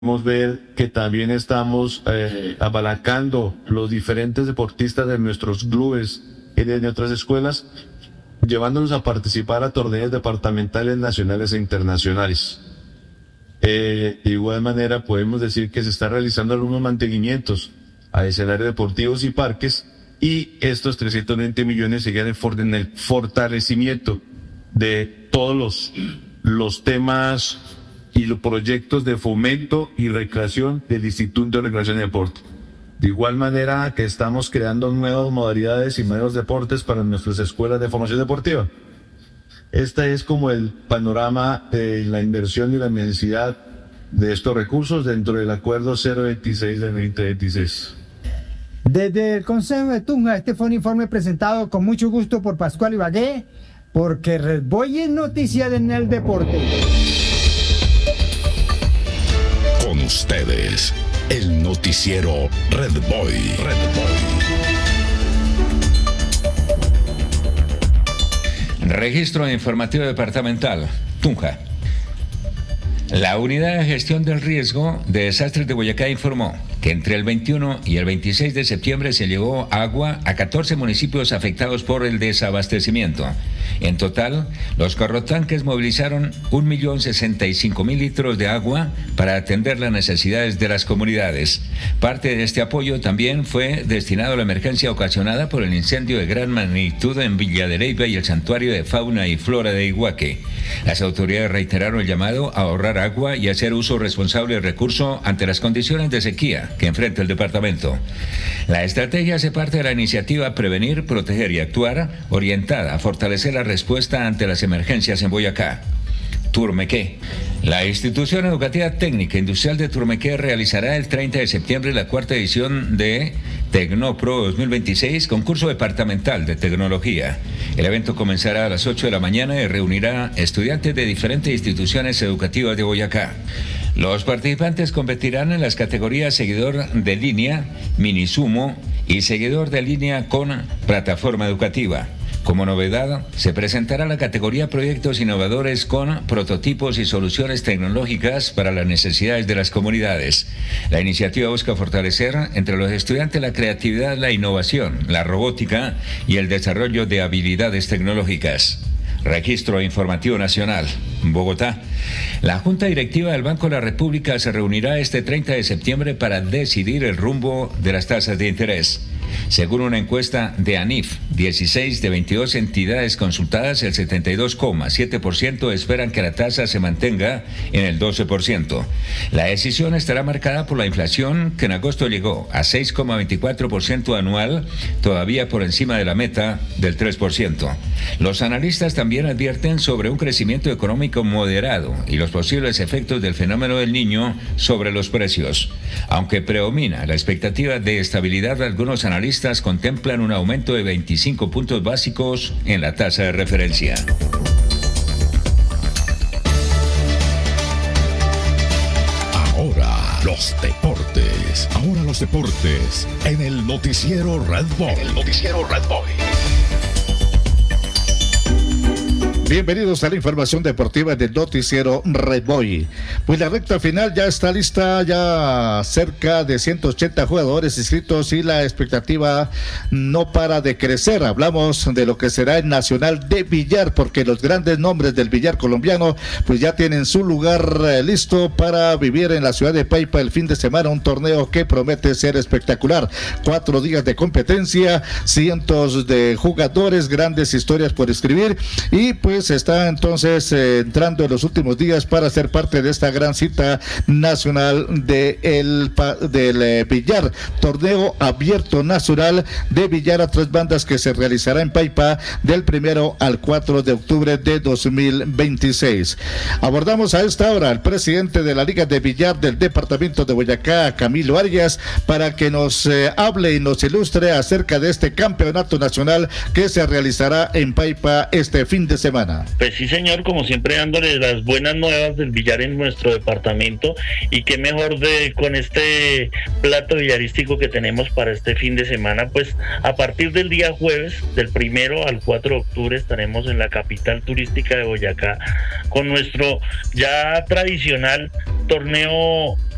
Podemos ver que también estamos apalancando los diferentes deportistas de nuestros clubes y de otras escuelas, llevándolos a participar a torneos departamentales, nacionales e internacionales. De igual manera, podemos decir que se está realizando algunos mantenimientos a escenarios deportivos y parques, y estos 320 millones se en el fortalecimiento de todos los temas y los proyectos de fomento y recreación del Instituto de Recreación y Deporte. De igual manera que estamos creando nuevas modalidades y nuevos deportes para nuestras escuelas de formación deportiva. Este es como el panorama de la inversión y la necesidad de estos recursos dentro del Acuerdo 026 del 2026. Desde el Consejo de Tunja, este fue un informe presentado con mucho gusto por Pascual Ibagué, porque Red Boy es noticia en el deporte. Con ustedes, el noticiero Red Boy. Registro informativo departamental, Tunja. La Unidad de Gestión del Riesgo de Desastres de Boyacá informó que entre el 21 y el 26 de septiembre se llevó agua a 14 municipios afectados por el desabastecimiento. En total, los corrotanques movilizaron 1.065.000 litros de agua para atender las necesidades de las comunidades. Parte de este apoyo también fue destinado a la emergencia ocasionada por el incendio de gran magnitud en Villa de Leyva y el Santuario de Fauna y Flora de Iguaque. Las autoridades reiteraron el llamado a ahorrar agua y hacer uso responsable del recurso ante las condiciones de sequía que enfrenta el departamento. La estrategia hace parte de la iniciativa Prevenir, Proteger y Actuar, orientada a fortalecer la respuesta ante las emergencias en Boyacá. Turmequé. La Institución Educativa Técnica Industrial de Turmequé realizará el 30 de septiembre la cuarta edición de Tecnopro 2026, concurso departamental de tecnología. El evento comenzará a las 8 de la mañana y reunirá estudiantes de diferentes instituciones educativas de Boyacá. Los participantes competirán en las categorías seguidor de línea, mini sumo y seguidor de línea con plataforma educativa. Como novedad, se presentará la categoría Proyectos Innovadores con prototipos y soluciones tecnológicas para las necesidades de las comunidades. La iniciativa busca fortalecer entre los estudiantes la creatividad, la innovación, la robótica y el desarrollo de habilidades tecnológicas. Registro Informativo Nacional, Bogotá. La Junta Directiva del Banco de la República se reunirá este 30 de septiembre para decidir el rumbo de las tasas de interés. Según una encuesta de ANIF, 16 de 22 entidades consultadas, el 72,7% esperan que la tasa se mantenga en el 12%. La decisión estará marcada por la inflación, que en agosto llegó a 6,24% anual, todavía por encima de la meta del 3%. Los analistas también advierten sobre un crecimiento económico moderado y los posibles efectos del fenómeno del Niño sobre los precios. Aunque predomina la expectativa de estabilidad, algunos analistas contemplan un aumento de 25 puntos básicos en la tasa de referencia. Ahora los deportes en el noticiero Red Boy. Bienvenidos a la información deportiva del noticiero Red Boy. Pues la recta final ya está lista, ya cerca de 180 jugadores inscritos y la expectativa no para de crecer. Hablamos de lo que será el Nacional de Billar, porque los grandes nombres del billar colombiano pues ya tienen su lugar listo para vivir en la ciudad de Paipa el fin de semana, un torneo que promete ser espectacular. 4 días de competencia, cientos de jugadores, grandes historias por escribir, y pues está entonces entrando en los últimos días para ser parte de esta gran cita nacional del billar, torneo abierto nacional de billar a 3 bandas que se realizará en Paipa del 1 al 4 de octubre de 2026. Abordamos a esta hora al presidente de la Liga de Billar del departamento de Boyacá, Camilo Arias, para que nos hable y nos ilustre acerca de este campeonato nacional que se realizará en Paipa este fin de semana. Pues sí, señor, como siempre dándoles las buenas nuevas del billar en nuestro departamento, y qué mejor con este plato billarístico que tenemos para este fin de semana. Pues a partir del día jueves, del 1 al 4 de octubre, estaremos en la capital turística de Boyacá con nuestro ya tradicional torneo